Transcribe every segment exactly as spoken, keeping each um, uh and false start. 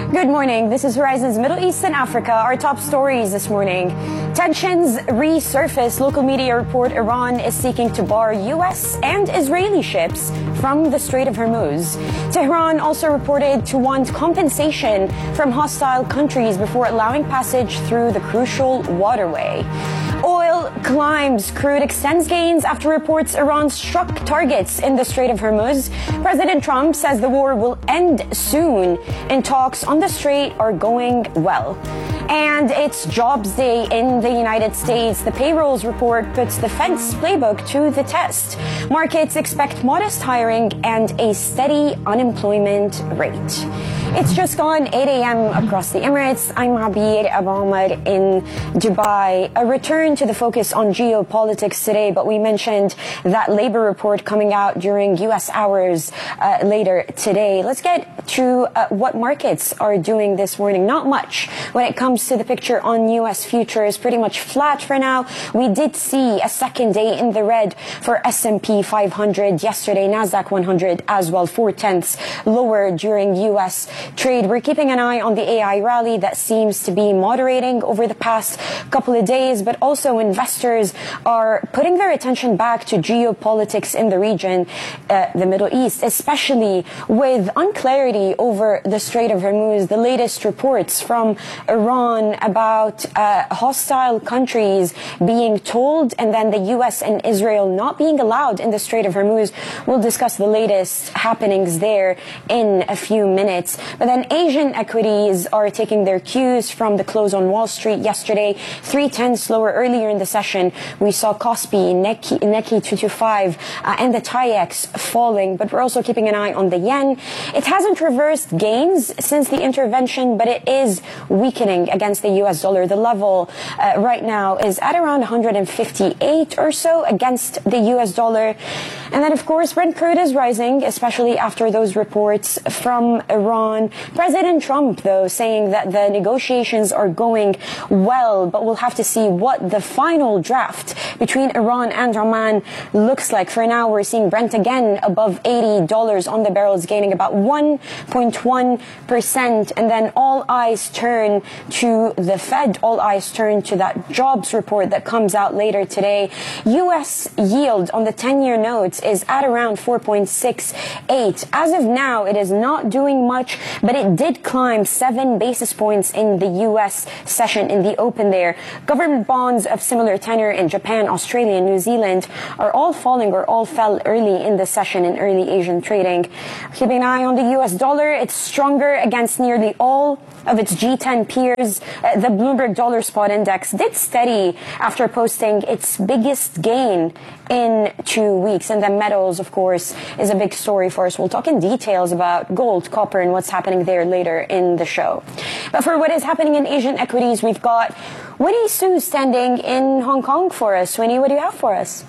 Good morning. This is Horizon's Middle East and Africa. Our top stories this morning. Tensions resurface. Local media report Iran is seeking to bar U S and Israeli ships from the Strait of Hormuz. Tehran also reported to want compensation from hostile countries before allowing passage through the crucial waterway. Oil climbs. Crude extends gains after reports Iran struck targets in the Strait of Hormuz. President Trump says the war will end soon, and talks on the strait are going well. And it's Jobs Day in the United States. The payrolls report puts the Fed's playbook to the test. Markets expect modest hiring and a steady unemployment rate. It's just gone eight a.m. across the Emirates. I'm Abir Abamar in Dubai. A return to the focus on geopolitics today, but we mentioned that labor report coming out during U S hours uh, later today. Let's get to uh, what markets are doing this morning. Not much when it comes to the picture on U S futures. Pretty much flat for now. We did see a second day in the red for S and P five hundred yesterday. NASDAQ one hundred as well, four tenths lower during U S trade. We're keeping an eye on the A I rally that seems to be moderating over the past couple of days, but also investors are putting their attention back to geopolitics in the region, uh, the Middle East, especially with unclarity over the Strait of Hormuz. The latest reports from Iran about uh, hostile countries being told, and then the U S and Israel not being allowed in the Strait of Hormuz. We'll discuss the latest happenings there in a few minutes. But then Asian equities are taking their cues from the close on Wall Street yesterday. Three tenths lower earlier in the session. We saw Kospi, Nikkei, Nikkei two twenty-five, uh, and the TAIEX falling. But we're also keeping an eye on the yen. It hasn't reversed gains since the intervention, but it is weakening against the U S dollar. The level uh, right now is at around one hundred fifty-eight or so against the U S dollar. And then, of course, Brent crude is rising, especially after those reports from Iran. President Trump, though, saying that the negotiations are going well, but we'll have to see what the final draft between Iran and Oman looks like. For now, we're seeing Brent again above eighty dollars on the barrels, gaining about one point one percent. And then all eyes turn to the Fed. All eyes turn to that jobs report that comes out later today. U S yield on the ten-year notes is at around four point six eight. As of now, it is not doing much, but it did climb seven basis points in the U S session in the open there. Government bonds of similar tenor in Japan, Australia, and New Zealand are all falling or all fell early in the session in early Asian trading. Keeping an eye on the U S dollar, it's stronger against nearly all of its G ten peers. Uh, the Bloomberg Dollar Spot Index did steady after posting its biggest gain in two weeks. And then metals, of course, is a big story for us. We'll talk in details about gold, copper, and what's happening there later in the show. But for what is happening in Asian equities, we've got Winnie Su standing in Hong Kong for us. Winnie, what do you have for us?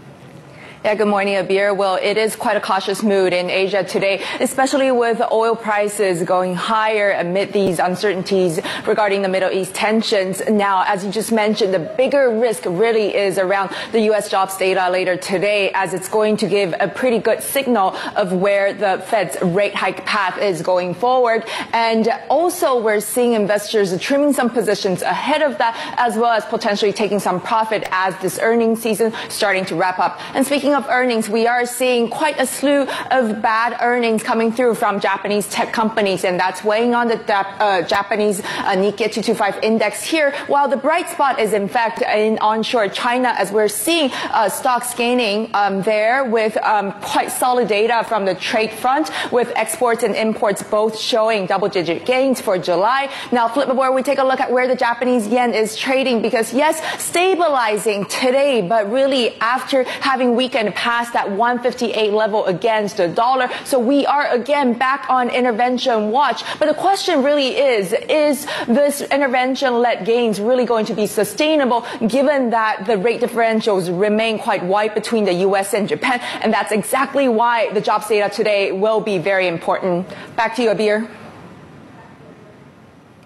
Yeah, good morning, Abir. Well, it is quite a cautious mood in Asia today, especially with oil prices going higher amid these uncertainties regarding the Middle East tensions. Now, as you just mentioned, the bigger risk really is around the U S jobs data later today, as it's going to give a pretty good signal of where the Fed's rate hike path is going forward. And also, we're seeing investors trimming some positions ahead of that, as well as potentially taking some profit as this earnings season starting to wrap up. And speaking of earnings, we are seeing quite a slew of bad earnings coming through from Japanese tech companies, and that's weighing on the uh, Japanese uh, Nikkei two twenty-five index here, while the bright spot is in fact in onshore China, as we're seeing uh, stocks gaining um, there with um, quite solid data from the trade front, with exports and imports both showing double-digit gains for July. Now, flip it where we take a look at where the Japanese yen is trading, because yes, stabilizing today, but really after having weakened past that one fifty-eight level against the dollar. So we are again back on intervention watch. But the question really is, is this intervention-led gains really going to be sustainable, given that the rate differentials remain quite wide between the U S and Japan? And that's exactly why the jobs data today will be very important. Back to you, Abir.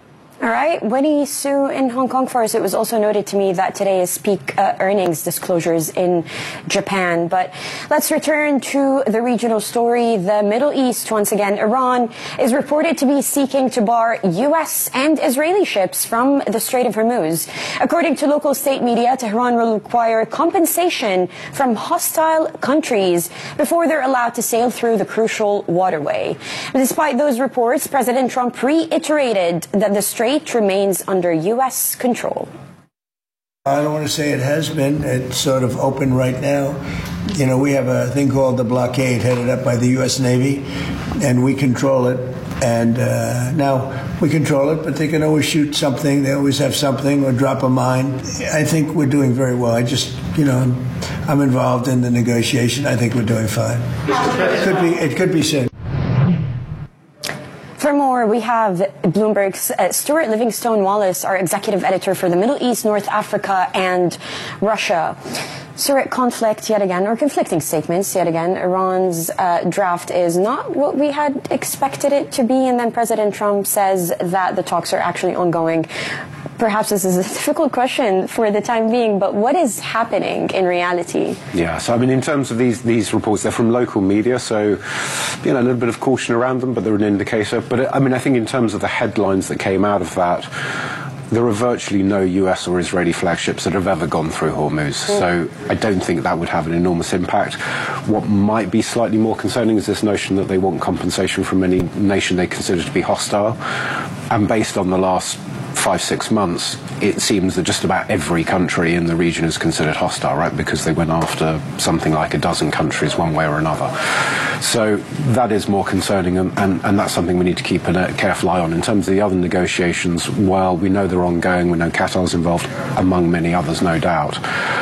All right, Winnie Su in Hong Kong for us. It was also noted to me that today is peak uh, earnings disclosures in Japan. But let's return to the regional story. The Middle East, once again, Iran is reported to be seeking to bar U S and Israeli ships from the Strait of Hormuz. According to local state media, Tehran will require compensation from hostile countries before they're allowed to sail through the crucial waterway. But despite those reports, President Trump reiterated that the Strait remains under U S control. I don't want to say it has been. It's sort of open right now. You know, we have a thing called the blockade headed up by the U S Navy, and we control it. And uh, now we control it, but they can always shoot something. They always have something or drop a mine. I think we're doing very well. I just, you know, I'm, I'm involved in the negotiation. I think we're doing fine. It could be, it could be soon. For more, we have Bloomberg's uh, Stuart Livingstone Wallace, our executive editor for the Middle East, North Africa, and Russia. Stuart, conflict yet again, or conflicting statements yet again. Iran's uh, draft is not what we had expected it to be, and then President Trump says that the talks are actually ongoing. Perhaps this is a difficult question for the time being, but what is happening in reality? Yeah, so I mean, in terms of these these reports, they're from local media, so you know a little bit of caution around them, but they're an indicator. But I mean, I think in terms of the headlines that came out of that, there are virtually no U S or Israeli flagships that have ever gone through Hormuz. Mm. So I don't think that would have an enormous impact. What might be slightly more concerning is this notion that they want compensation from any nation they consider to be hostile. And based on the last five, six months, it seems that just about every country in the region is considered hostile, right? Because they went after something like a dozen countries one way or another. So that is more concerning, and, and, and that's something we need to keep a careful eye on. In terms of the other negotiations, well, we know they're ongoing. We know Qatar's involved, among many others, no doubt.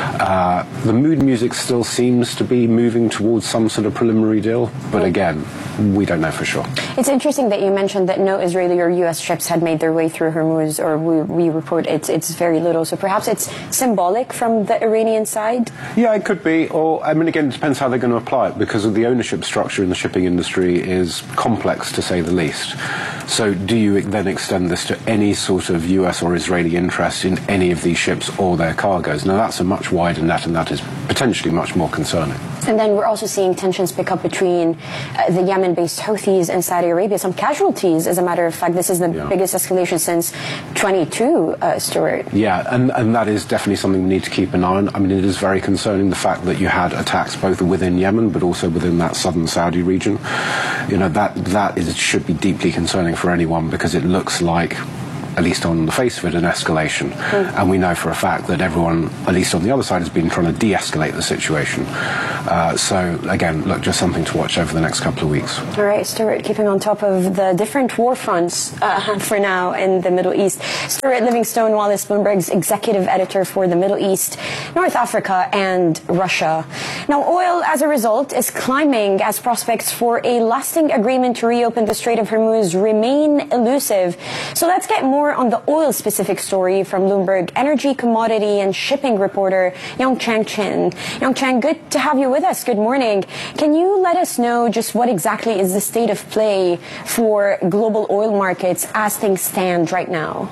Uh, the mood music still seems to be moving towards some sort of preliminary deal, but again, we don't know for sure. It's interesting that you mentioned that no Israeli or U S ships had made their way through Hormuz, or we, we report it's, it's very little. So perhaps it's symbolic from the Iranian side? Yeah, it could be. Or, I mean, again, it depends how they're going to apply it, because of the ownership structure in the shipping industry is complex, to say the least. So do you then extend this to any sort of U S or Israeli interest in any of these ships or their cargoes? Now, that's a much wider net, and that is potentially much more concerning. And then we're also seeing tensions pick up between uh, the Yemen-based Houthis and Saudi Arabia. Some casualties, as a matter of fact. This is the yeah. biggest escalation since twenty-two, uh, Stuart. Yeah, and, and that is definitely something we need to keep an eye on. I mean, it is very concerning, the fact that you had attacks both within Yemen but also within that southern Saudi region. You know, that, that is, should be deeply concerning for anyone, because it looks like, at least on the face of it, an escalation. Mm. And we know for a fact that everyone, at least on the other side, has been trying to de-escalate the situation. Uh, so, again, look, just something to watch over the next couple of weeks. All right, Stuart, keeping on top of the different war fronts uh, for now in the Middle East. Stuart Livingstone Wallace, Bloomberg's executive editor for the Middle East, North Africa, and Russia. Now, oil, as a result, is climbing as prospects for a lasting agreement to reopen the Strait of Hormuz remain elusive. So let's get more on the oil-specific story from Bloomberg energy, commodity, and shipping reporter Yongchang Chen. Yongchang, good to have you with us. Good morning. Can you let us know just what exactly is the state of play for global oil markets as things stand right now?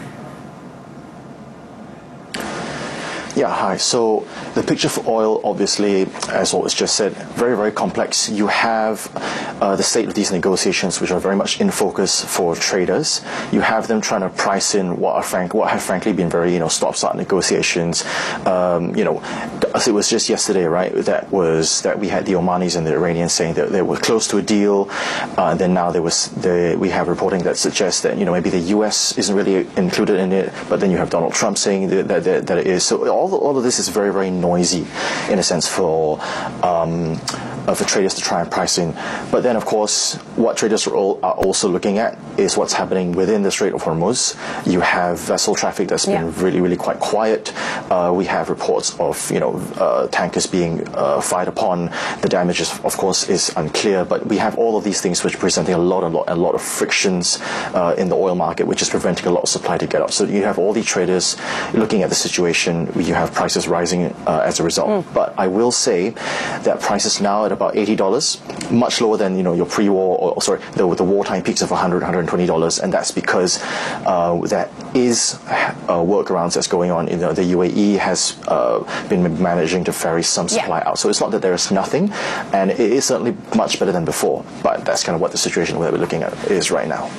Yeah, hi. So the picture for oil, obviously, as always just said, very, very complex. You have uh, the state of these negotiations, which are very much in focus for traders. You have them trying to price in what are frank, what have frankly been very, you know, stop-start negotiations. Um, you know, it was just yesterday, right? That was that we had the Omanis and the Iranians saying that they were close to a deal. Uh, and then now there was the we have reporting that suggests that you know maybe the U S isn't really included in it, but then you have Donald Trump saying that that, that, that it is. So all all of this is very, very noisy, in a sense, for um, uh, for traders to try and price in. But then, of course, what traders are, all, are also looking at is what's happening within the Strait of Hormuz. You have vessel traffic that's been yeah. really, really quite quiet. Uh, we have reports of you know uh, tankers being uh, fired upon. The damage, is, of course, is unclear. But we have all of these things which are presenting a lot, a lot, a lot of frictions uh, in the oil market, which is preventing a lot of supply to get up. So you have all these traders looking at the situation. You have prices rising uh, as a result. Mm. But I will say that prices now at a about eighty dollars, much lower than you know your pre-war or sorry the, the wartime peaks of one hundred, one hundred twenty dollars, and that's because uh, there is uh, workarounds that's going on. You know, the U A E has uh, been managing to ferry some supply yeah. out, so it's not that there is nothing, and it is certainly much better than before. But that's kind of what the situation that we're looking at is right now.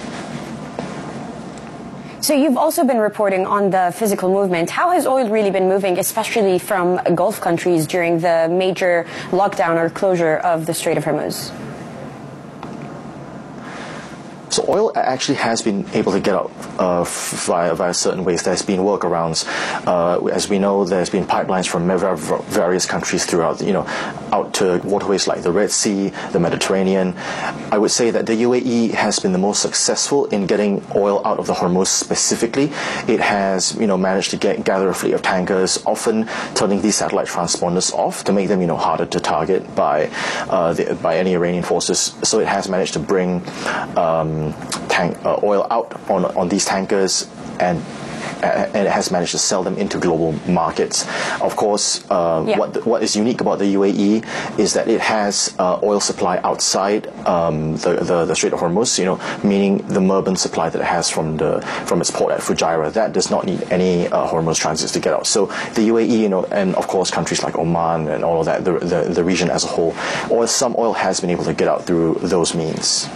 So you've also been reporting on the physical movement. How has oil really been moving, especially from Gulf countries during the major lockdown or closure of the Strait of Hormuz? So oil actually has been able to get out uh, via, via certain ways. There's been workarounds. Uh, as we know, there's been pipelines from various countries throughout, you know, out to waterways like the Red Sea, the Mediterranean. I would say that the U A E has been the most successful in getting oil out of the Hormuz specifically. It has, you know, managed to get, gather a fleet of tankers, often turning these satellite transponders off to make them, you know, harder to target by uh, the, by any Iranian forces. So it has managed to bring um, Tank, uh, oil out on on these tankers, and uh, and it has managed to sell them into global markets. Of course, uh, yeah. what the, what is unique about the U A E is that it has uh, oil supply outside um, the, the the Strait of Hormuz. You know, meaning the Murban supply that it has from the from its port at Fujairah, that does not need any uh, Hormuz transits to get out. So the U A E, you know, and of course countries like Oman and all of that, the the, the region as a whole, oil, some oil has been able to get out through those means.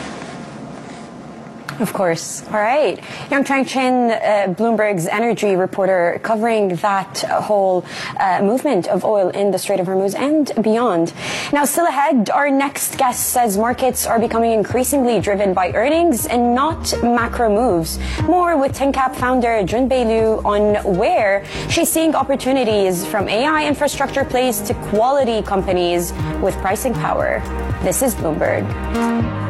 Of course. All right. Yang Chang-Chin, uh, Bloomberg's energy reporter, covering that whole uh, movement of oil in the Strait of Hormuz and beyond. Now, still ahead, our next guest says markets are becoming increasingly driven by earnings and not macro moves. More with ThinkCap founder Junbei Liu on where she's seeing opportunities from A I infrastructure plays to quality companies with pricing power. This is Bloomberg.